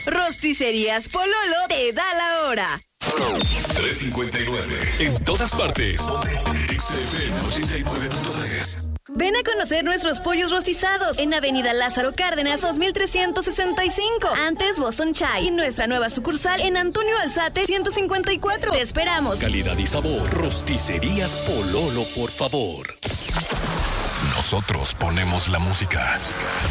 Rosticerías Pololo te da la hora. 3:59. En todas partes. XFM 89.3. Ven a conocer nuestros pollos rostizados en Avenida Lázaro Cárdenas 2365. Antes Boston Chai. Y nuestra nueva sucursal en Antonio Alzate 154. Te esperamos. Calidad y sabor. Rosticerías Pololo, por favor. Nosotros ponemos la música.